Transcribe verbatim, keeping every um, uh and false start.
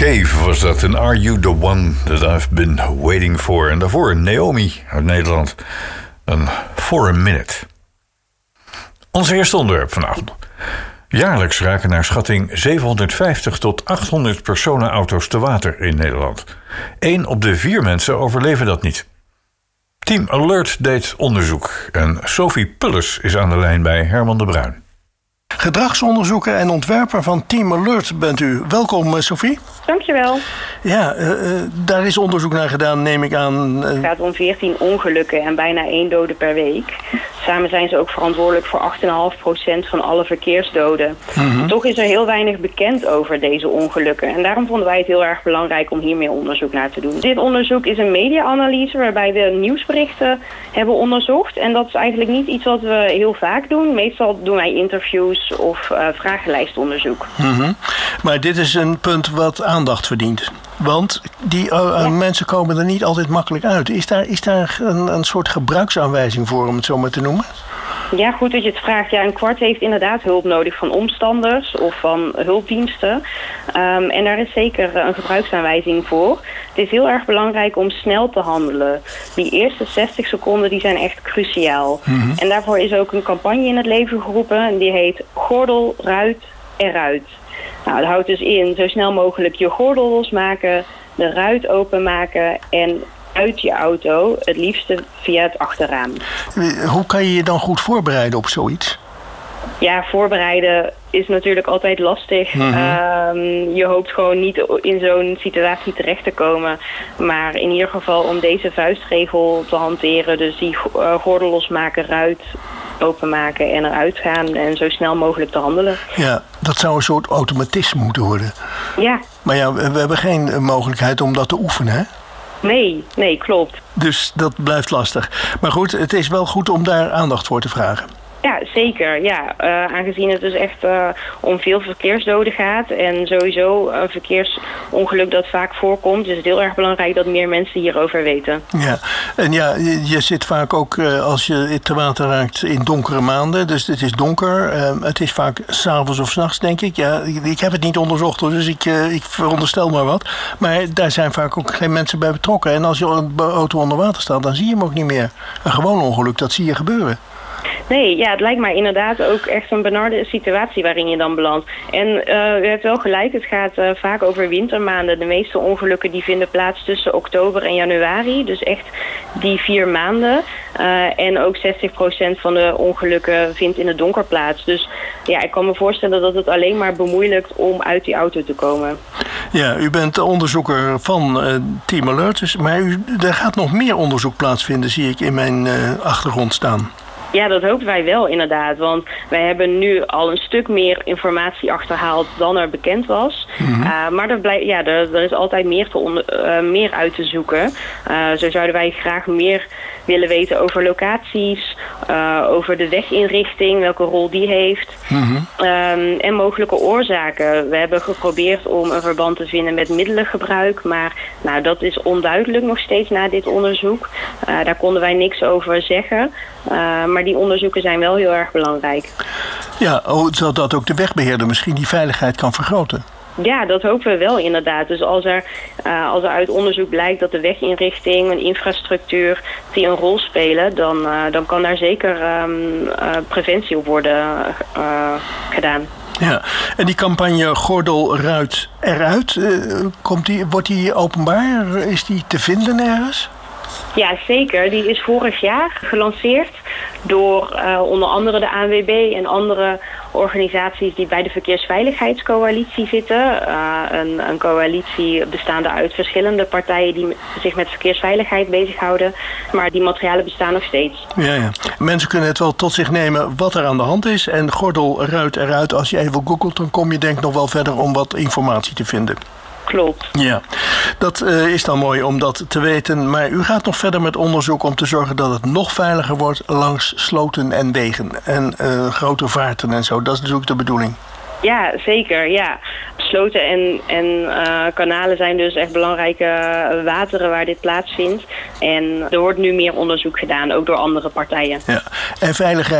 Cave was dat. En Are You The One That I've Been Waiting For. En daarvoor Naomi uit Nederland. En For A Minute. Ons eerste onderwerp vanavond. Jaarlijks raken naar schatting zevenhonderdvijftig tot achthonderd personenauto's te water in Nederland. Eén op de vier mensen overleven dat niet. Team Alert deed onderzoek. En Sophie Pulles is aan de lijn bij Herman de Bruin. Gedragsonderzoeker en ontwerper van Team Alert bent u. Welkom, Sophie. Dankjewel. Ja, uh, daar is onderzoek naar gedaan, neem ik aan. Uh... Het gaat om veertien ongelukken en bijna één dode per week. Samen zijn ze ook verantwoordelijk voor acht komma vijf procent van alle verkeersdoden. Mm-hmm. Toch is er heel weinig bekend over deze ongelukken. En daarom vonden wij het heel erg belangrijk om hier meer onderzoek naar te doen. Dit onderzoek is een media-analyse waarbij we nieuwsberichten hebben onderzocht. En dat is eigenlijk niet iets wat we heel vaak doen. Meestal doen wij interviews of uh, vragenlijstonderzoek. Mm-hmm. Maar dit is een punt wat aandacht verdient. Want die uh, ja. mensen komen er niet altijd makkelijk uit. Is daar, is daar een, een soort gebruiksaanwijzing voor, om het zo maar te noemen? Ja, goed dat je het vraagt. Ja, een kwart heeft inderdaad hulp nodig van omstanders of van hulpdiensten. Um, en daar is zeker een gebruiksaanwijzing voor. Het is heel erg belangrijk om snel te handelen. Die eerste zestig seconden die zijn echt cruciaal. Mm-hmm. En daarvoor is ook een campagne in het leven geroepen. En die heet Gordel, Ruit, Eruit. Nou, dat houdt dus in zo snel mogelijk je gordel losmaken, de ruit openmaken en uit je auto, het liefste via het achterraam. Hoe kan je je dan goed voorbereiden op zoiets? Ja, voorbereiden is natuurlijk altijd lastig. Mm-hmm. Um, je hoopt gewoon niet in zo'n situatie terecht te komen. Maar in ieder geval om deze vuistregel te hanteren, dus die uh, gordel losmaken, ruit openmaken en eruit gaan en zo snel mogelijk te handelen. Ja, dat zou een soort automatisme moeten worden. Ja. Maar ja, we hebben geen mogelijkheid om dat te oefenen, hè? Nee, nee, klopt. Dus dat blijft lastig. Maar goed, het is wel goed om daar aandacht voor te vragen. Ja, zeker. Ja, uh, aangezien het dus echt uh, om veel verkeersdoden gaat en sowieso een verkeersongeluk dat vaak voorkomt, is het heel erg belangrijk dat meer mensen hierover weten. Ja, en ja, je, je zit vaak ook uh, als je te water raakt in donkere maanden, dus het is donker. Uh, het is vaak 's avonds of 's nachts, denk ik. Ja, ik, ik heb het niet onderzocht, hoor, dus ik, uh, ik veronderstel maar wat. Maar daar zijn vaak ook geen mensen bij betrokken. En als je een auto onder water staat, dan zie je hem ook niet meer. Een gewoon ongeluk, dat zie je gebeuren. Nee, ja, het lijkt mij inderdaad ook echt een benarde situatie waarin je dan belandt. En uh, u hebt wel gelijk, het gaat uh, vaak over wintermaanden. De meeste ongelukken die vinden plaats tussen oktober en januari. Dus echt die vier maanden. Uh, en ook zestig procent van de ongelukken vindt in het donker plaats. Dus ja, ik kan me voorstellen dat het alleen maar bemoeilijkt om uit die auto te komen. Ja, u bent onderzoeker van uh, Team Alert. Dus, maar u, er gaat nog meer onderzoek plaatsvinden, zie ik in mijn uh, achtergrond staan. Ja, dat hopen wij wel inderdaad. Want wij hebben nu al een stuk meer informatie achterhaald dan er bekend was. Mm-hmm. Uh, maar er, blij- ja, er, er is altijd meer, te onder, uh, meer uit te zoeken. Uh, zo zouden wij graag meer willen weten over locaties, uh, over de weginrichting, welke rol die heeft. Mm-hmm. Um, en mogelijke oorzaken. We hebben geprobeerd om een verband te vinden met middelengebruik. Maar nou, dat is onduidelijk nog steeds na dit onderzoek. Uh, daar konden wij niks over zeggen. Uh, maar die onderzoeken zijn wel heel erg belangrijk. Ja, zodat ook de wegbeheerder misschien die veiligheid kan vergroten. Ja, dat hopen we wel inderdaad. Dus als er, uh, als er uit onderzoek blijkt dat de weginrichting en infrastructuur die een rol spelen, dan, uh, dan kan daar zeker um, uh, preventie op worden uh, gedaan. Ja, en die campagne Gordel, Ruit, Eruit, uh, komt die, wordt die openbaar? Is die te vinden ergens? Ja, zeker. Die is vorig jaar gelanceerd door uh, onder andere de A N W B en andere organisaties die bij de Verkeersveiligheidscoalitie zitten. Uh, een, een coalitie bestaande uit verschillende partijen die zich met verkeersveiligheid bezighouden. Maar die materialen bestaan nog steeds. Ja, ja. Mensen kunnen het wel tot zich nemen wat er aan de hand is. En Gordel, Ruit, Eruit. Als je even googelt, dan kom je denk ik nog wel verder om wat informatie te vinden. Klopt. Ja, dat uh, is dan mooi om dat te weten. Maar u gaat nog verder met onderzoek om te zorgen dat het nog veiliger wordt langs sloten en wegen. En uh, grote vaarten en zo. Dat is natuurlijk de bedoeling. Ja, zeker. Ja. Sloten en, en uh, kanalen zijn dus echt belangrijke wateren waar dit plaatsvindt. En er wordt nu meer onderzoek gedaan, ook door andere partijen. Ja. En veiligheid